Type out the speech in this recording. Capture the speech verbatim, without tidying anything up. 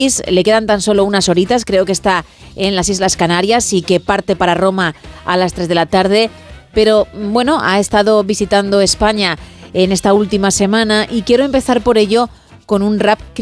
Le quedan tan solo unas horitas, creo que está en las Islas Canarias y que parte para Roma a las tres de la tarde. Pero bueno, ha estado visitando España en esta última semana y quiero empezar por ello con un rap